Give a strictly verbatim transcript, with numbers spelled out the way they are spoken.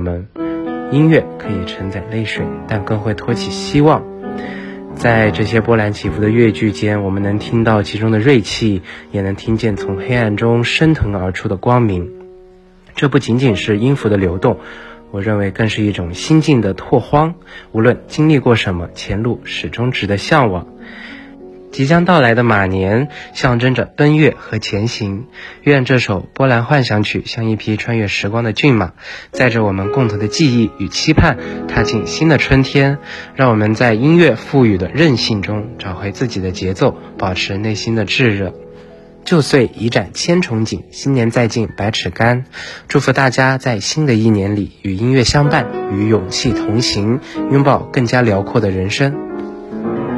们，音乐可以承载泪水，但更会托起希望。在这些波澜起伏的乐句间，我们能听到其中的锐气，也能听见从黑暗中升腾而出的光明。这不仅仅是音符的流动，我认为更是一种心境的拓荒。无论经历过什么，前路始终值得向往。即将到来的马年象征着奔月和前行，愿这首波澜幻想曲像一匹穿越时光的骏马，载着我们共同的记忆与期盼，踏进新的春天。让我们在音乐赋予的韧性中找回自己的节奏，保持内心的炙热。旧岁已展千重锦，新年再进百尺竿。祝福大家在新的一年里与音乐相伴，与勇气同行，拥抱更加辽阔的人生。